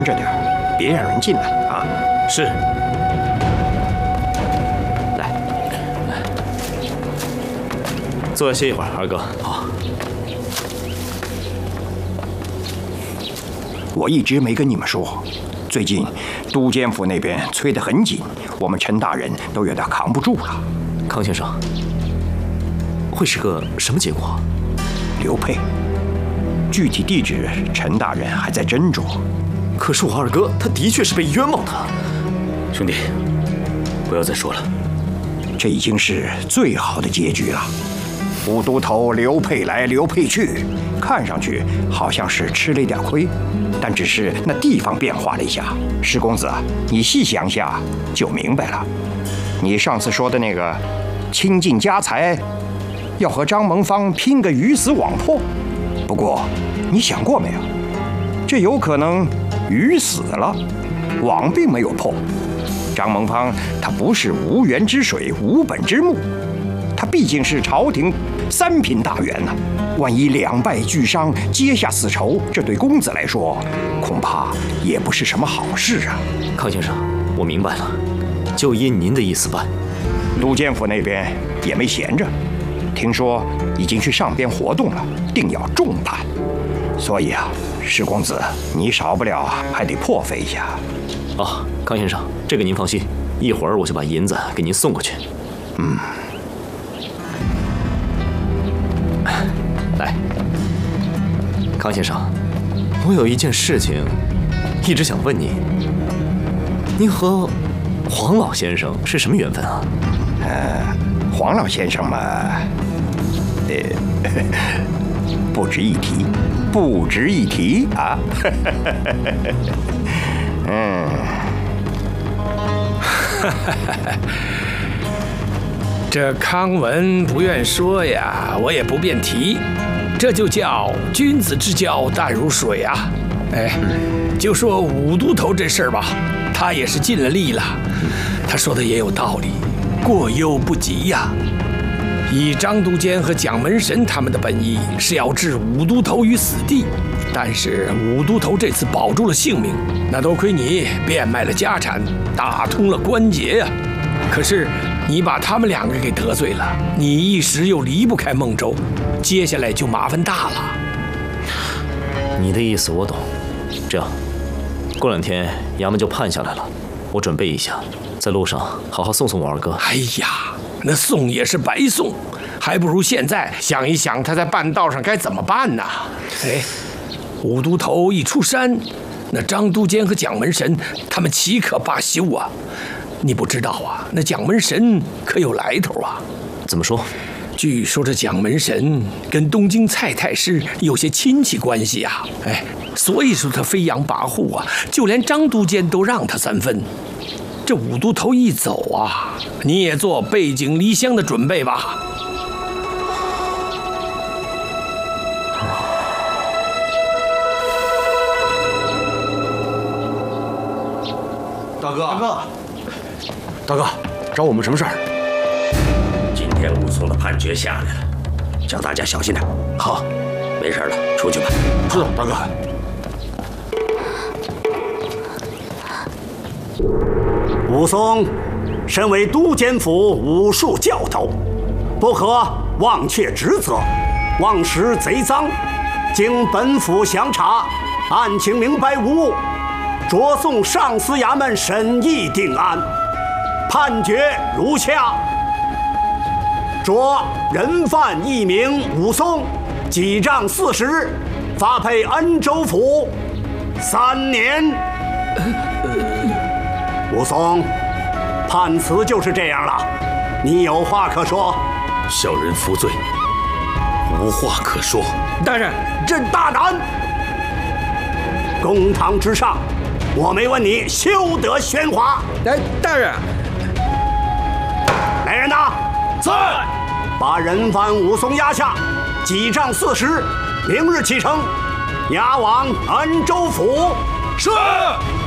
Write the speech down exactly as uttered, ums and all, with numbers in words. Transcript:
着点，别让人进来啊！ 是。 来， 来，坐下歇一会儿，二哥。好。 我一直没跟你们说，最近都监府那边催得很紧，我们陈大人都有点扛不住了。 康先生，会是个什么结果？ 刘沛，具体地址陈大人还在斟酌。 可是我二哥，他的确是被冤枉的。 兄弟，不要再说了， 这已经是最好的结局了。五都头刘沛来刘沛去，看上去好像是吃了一点亏，但只是那地方变化了一下。石公子，你细想下就明白了。你上次说的那个倾尽家财，要和张蒙方拼个鱼死网破，不过你想过没有？这有可能鱼死了，网并没有破。张蒙方他不是无源之水无本之木，他毕竟是朝廷三品大员呢、啊。万一两败俱伤，结下死仇，这对公子来说，恐怕也不是什么好事啊。 康先生，我明白了，就依您的意思办。 都监府那边也没闲着，听说已经去上边活动了，定要重判。所以啊，石公子，你少不了还得破费一下。 哦，康先生，这个您放心，一会儿我就把银子给您送过去。 嗯， 来，康先生，我有一件事情一直想问您，您和黄老先生是什么缘分啊？ 呃，黄老先生嘛，呃，不值一提，不值一提啊。嗯， 这康文不愿说呀，我也不便提，这就叫君子之交淡如水啊。哎，就说五都头这事儿吧，他也是尽了力了。他说的也有道理，过犹不及呀。以张都监和蒋门神他们的本意是要置五都头于死地，但是五都头这次保住了性命，那多亏你变卖了家产，打通了关节呀。可是你把他们两个给得罪了，你一时又离不开孟州，接下来就麻烦大了。 你的意思我懂，这样，过两天衙门就判下来了，我准备一下，在路上好好送送我二哥。 哎呀，那送也是白送，还不如现在想一想他在半道上该怎么办呢？哎，五都头一出山，那张都监和蒋门神他们岂可罢休啊？你不知道啊，那蒋门神可有来头啊。 怎么说？ 据说这蒋门神跟东京蔡太师有些亲戚关系啊，哎，所以说他飞扬跋扈啊，就连张都监都让他三分。这五都头一走啊，你也做背井离乡的准备吧。 大哥，大哥，大哥，找我们什么事儿？ 今天武松的判决下来了，叫大家小心点。 好， 没事了，出去吧。 知道，大哥。 武松身为都监府武术教头，不可忘却职责，枉使贼赃。经本府详查，案情明白无误，着送上司衙门审议定案。判决如下：着人犯一名武松，几杖四十，发配恩州府三年。武松，判词就是这样了，你有话可说。 小人服罪，无话可说。 大人，这大胆！公堂之上，我没问你，休得喧哗。 哎，大人。 来人呐，在！把人犯武松押下，几杖四十，明日启程，押往恩州府。 是。